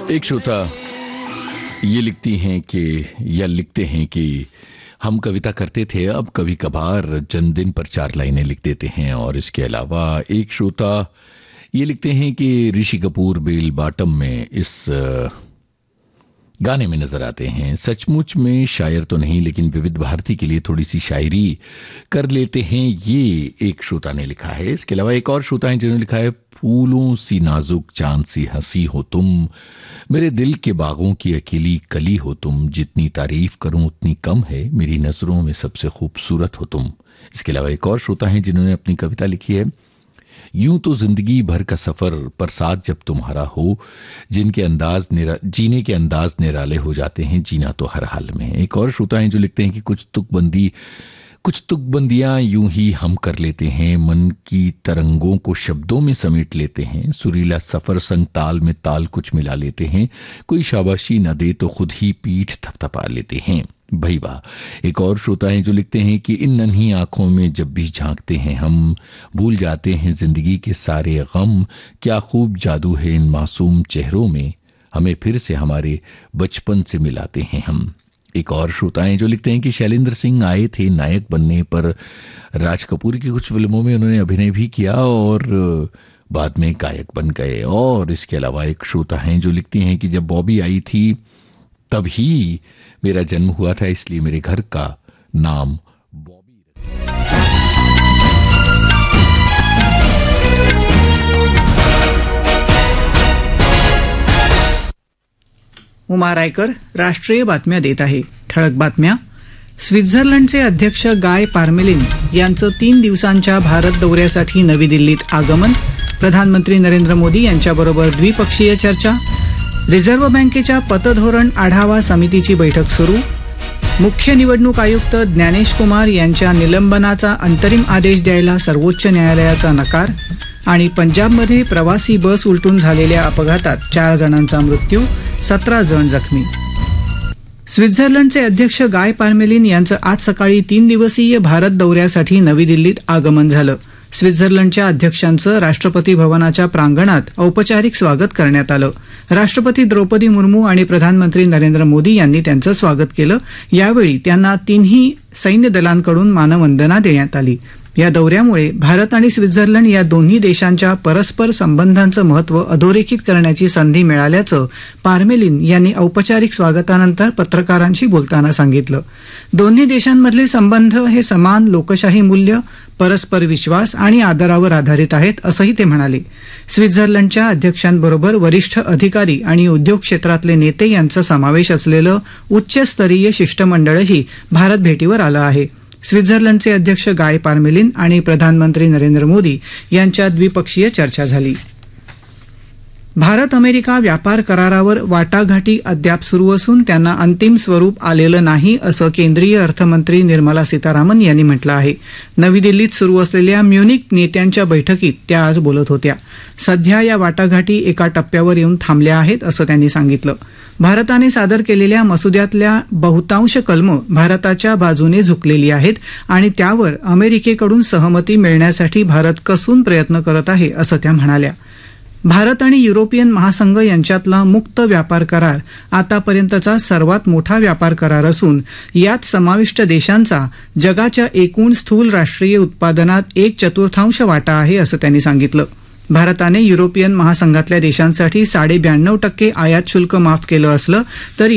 एक श्रोता ये लिखती हैं कि या लिखते हैं कि हम कविता करते थे, अब कभी कभार जन्मदिन पर 4 लाइनें लिख देते हैं। और इसके अलावा एक श्रोता ये लिखते हैं कि ऋषि कपूर बेल बॉटम में इस गाने में नजर आते हैं। सचमुच में शायर तो नहीं, लेकिन विविध भारती के लिए थोड़ी सी शायरी कर लेते हैं, ये एक श्रोता ने लिखा है। इसके अलावा एक और श्रोता है जिन्होंने लिखा है, फूलों सी नाजुक चांद सी हंसी हो तुम, मेरे दिल के बागों की अकेली कली हो तुम, जितनी तारीफ करूं उतनी कम है, मेरी नजरों में सबसे खूबसूरत हो तुम। इसके अलावा एक और श्रोता है जिन्होंने अपनी कविता लिखी है, यूं तो जिंदगी भर का सफर पर साथ जब तुम्हारा हो, जीने के अंदाज निराले हो जाते हैं, जीना तो हर हाल में। एक और श्रोता है जो लिखते हैं कि कुछ तुकबंदियां यूं ही हम कर लेते हैं, मन की तरंगों को शब्दों में समेट लेते हैं, सुरीला सफर संग ताल में ताल कुछ मिला लेते हैं, कोई शाबाशी न दे तो खुद ही पीठ थपथपा लेते हैं। भाई वाह। एक और श्रोता है जो लिखते हैं कि इन नन्ही आंखों में जब भी झांकते हैं हम, भूल जाते हैं जिंदगी के सारे गम, क्या खूब जादू है इन मासूम चेहरों में, हमें फिर से हमारे बचपन से मिलाते हैं हम। एक और श्रोता है जो लिखते हैं कि शैलेंद्र सिंह आए थे नायक बनने पर, राज कपूर की कुछ फिल्मों में उन्होंने अभिनय भी किया और बाद में गायक बन गए। और इसके अलावा एक श्रोता है जो लिखती हैं कि जब बॉबी आई थी तभी मेरा जन्म हुआ था, इसलिए मेरे घर का नाम बॉबी। उमा रायकर राष्ट्रीय बातम्या देत आहे। ठळक बातम्या. स्वित्झर्लंडचे अध्यक्ष गाय पार्मेलिन यांचं 3 दिवसांच्या भारत दौऱ्यासाठी नवी दिल्लीत आगमन. प्रधानमंत्री नरेंद्र मोदी यांच्याबरोबर द्विपक्षीय चर्चा. रिझर्व्ह बँकेच्या पतधोरण आढावा समितीची बैठक सुरू. मुख्य निवडणूक आयुक्त ज्ञानेश कुमार यांच्या निलंबनाचा अंतरिम आदेश द्यायला सर्वोच्च न्यायालयाचा नकार. आणि पंजाबमध्ये प्रवासी बस उलटून झालेल्या अपघातात 4 जणांचा मृत्यू, 17 जण जखमी. स्वित्झर्लंडचे अध्यक्ष गाय पार्मेलिन यांचं आज सकाळी 3 दिवसीय भारत दौऱ्यासाठी नवी दिल्लीत आगमन झालं. स्वित्झर्लंडच्या अध्यक्षांचं राष्ट्रपती भवनाच्या प्रांगणात औपचारिक स्वागत करण्यात आलं. राष्ट्रपती द्रौपदी मुर्मू आणि प्रधानमंत्री नरेंद्र मोदी यांनी त्यांचं स्वागत केलं. यावेळी त्यांना 3ही सैन्य दलांकडून मानवंदना देण्यात आली. या दौऱ्यामुळे भारत आणि स्वित्झर्लंड या दोन्ही देशांच्या परस्पर संबंधांचं महत्त्व अधोरेखित करण्याची संधी मिळाल्याचं पार्मेलिन यांनी औपचारिक स्वागतानंतर पत्रकारांशी बोलताना सांगितलं. दोन्ही देशांमधले संबंध हे समान लोकशाही मूल्य, परस्पर विश्वास आणि आदरावर आधारित आहेत, असंही ते म्हणाले. स्वित्झर्लंडच्या अध्यक्षांबरोबर वरिष्ठ अधिकारी आणि उद्योग क्षेत्रातले नेते यांचा समावेश असलेलं उच्चस्तरीय शिष्टमंडळही भारत भेटीवर आलं आहे. स्वित्झर्लंडचे अध्यक्ष गाय पार्मेलिन आणि प्रधानमंत्री नरेंद्र मोदी यांच्यात द्विपक्षीय चर्चा झाली. भारत अमेरिका व्यापार करारावर वाटाघाटी अद्याप सुरू असून त्यांना अंतिम स्वरूप आलेलं नाही, असं केंद्रीय अर्थमंत्री निर्मला सीतारामन यांनी म्हटलं आहे. नवी दिल्लीत सुरू असलेल्या म्युनिक नेत्यांच्या बैठकीत त्या आज बोलत होत्या. सध्या या वाटाघाटी एका टप्प्यावर येऊन थांबल्या आहेत, असं त्यांनी सांगितलं. भारताने सादर केलेल्या मसुद्यातल्या बहुतांश कलमं भारताच्या बाजूने झुकलेली आहेत आणि त्यावर अमेरिकेकडून सहमती मिळण्यासाठी भारत कसून प्रयत्न करत आहे, असं त्या म्हणाल्या. भारत आणि युरोपियन महासंघ यांच्यातला मुक्त व्यापार करार आतापर्यंतचा सर्वात मोठा व्यापार करार असून यात समाविष्ट देशांचा जगाच्या एकूण स्थूल राष्ट्रीय उत्पादनात 1/4 वाटा आहे, असं त्यांनी सांगितलं. भारताने युरोपियन महासंघातल्या देशांसाठी 92% आयात शुल्क माफ केलं असलं तरी